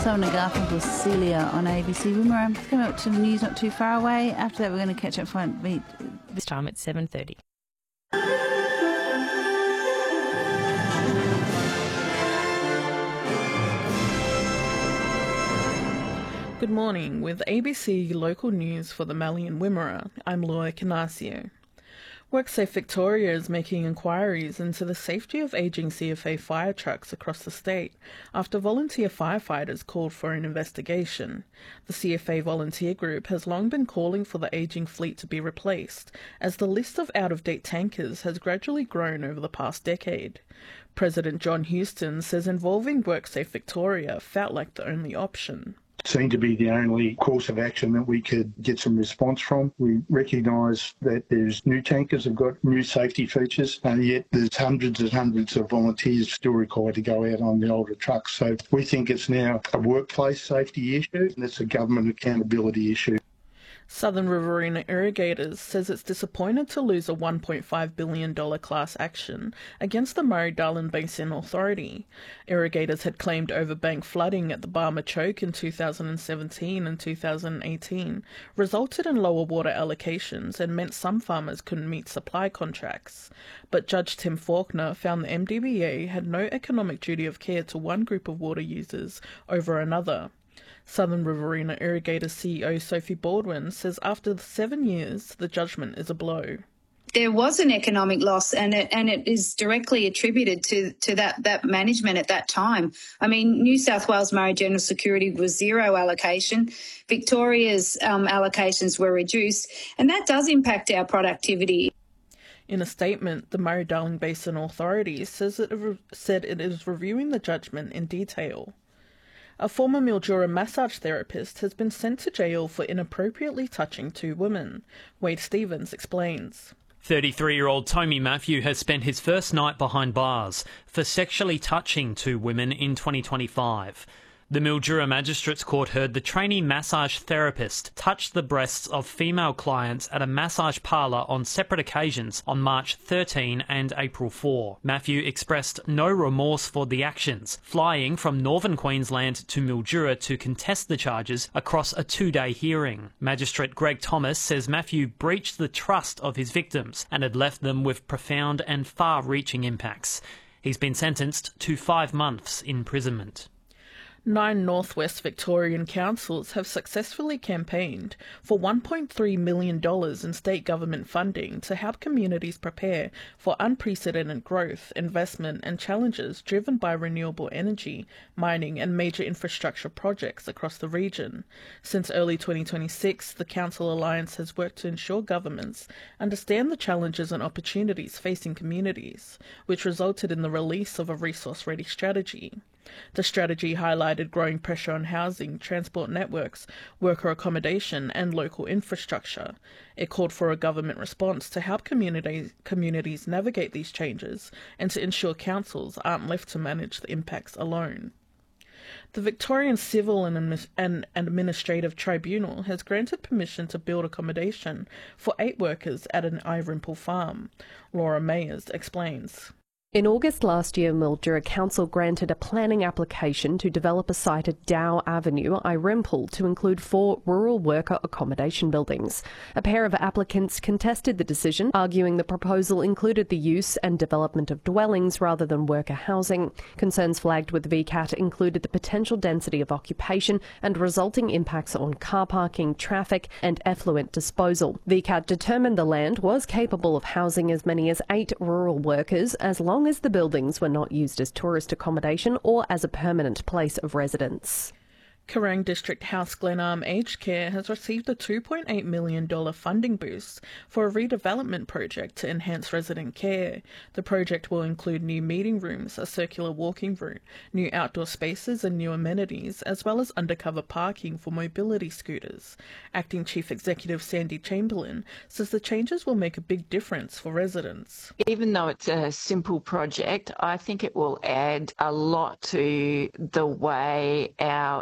Simon Garfunkel with Celia on ABC Wimmera. Coming up to the news not too far away. After that, we're going to catch up front beat. This time at 7:30. Good morning. With ABC Local News for the Mallee and Wimmera, I'm Laura Canasio. WorkSafe Victoria is making inquiries into the safety of ageing CFA fire trucks across the state after volunteer firefighters called for an investigation. The CFA volunteer group has long been calling for the ageing fleet to be replaced, as the list of out-of-date tankers has gradually grown over the past decade. President John Houston says involving WorkSafe Victoria felt like the only option. Seemed to be the only course of action that we could get some response from. We recognise that there's new tankers have got new safety features, and yet there's hundreds and hundreds of volunteers still required to go out on the older trucks. So we think it's now a workplace safety issue, and it's a government accountability issue. Southern Riverina Irrigators says it's disappointed to lose a $1.5 billion class action against the Murray-Darling Basin Authority. Irrigators had claimed overbank flooding at the Barmer Choke in 2017 and 2018 resulted in lower water allocations and meant some farmers couldn't meet supply contracts. But Judge Tim Faulkner found the MDBA had no economic duty of care to one group of water users over another. Southern Riverina Irrigators CEO Sophie Baldwin says after 7 years, the judgment is a blow. There was an economic loss, and it is directly attributed to that management at that time. I mean, New South Wales Murray General Security was zero allocation. Victoria's allocations were reduced, and that does impact our productivity. In a statement, the Murray-Darling Basin Authority said it is reviewing the judgment in detail. A former Mildura massage therapist has been sent to jail for inappropriately touching two women. Wade Stevens explains. 33-year-old Tommy Matthew has spent his first night behind bars for sexually touching two women in 2025. The Mildura Magistrates Court heard the trainee massage therapist touch the breasts of female clients at a massage parlour on separate occasions on March 13 and April 4. Matthew expressed no remorse for the actions, flying from northern Queensland to Mildura to contest the charges across a 2-day hearing. Magistrate Greg Thomas says Matthew breached the trust of his victims and had left them with profound and far-reaching impacts. He's been sentenced to 5 months imprisonment. 9 Northwest Victorian councils have successfully campaigned for $1.3 million in state government funding to help communities prepare for unprecedented growth, investment and challenges driven by renewable energy, mining and major infrastructure projects across the region. Since early 2026, the Council Alliance has worked to ensure governments understand the challenges and opportunities facing communities, which resulted in the release of a resource-ready strategy. The strategy highlighted growing pressure on housing, transport networks, worker accommodation and local infrastructure. It called for a government response to help communities navigate these changes and to ensure councils aren't left to manage the impacts alone. The Victorian Civil and Administrative Tribunal has granted permission to build accommodation for 8 workers at an Irimple farm. Laura Mayers explains. In August last year, Mildura Council granted a planning application to develop a site at Dow Avenue, Irimple, to include 4 rural worker accommodation buildings. A pair of applicants contested the decision, arguing the proposal included the use and development of dwellings rather than worker housing. Concerns flagged with VCAT included the potential density of occupation and resulting impacts on car parking, traffic and effluent disposal. VCAT determined the land was capable of housing as many as 8 rural workers as long as the buildings were not used as tourist accommodation or as a permanent place of residence. Kerrang District House Glenarm Aged Care has received a $2.8 million funding boost for a redevelopment project to enhance resident care. The project will include new meeting rooms, a circular walking route, new outdoor spaces and new amenities, as well as undercover parking for mobility scooters. Acting Chief Executive Sandy Chamberlain says the changes will make a big difference for residents. Even though it's a simple project, I think it will add a lot to the way our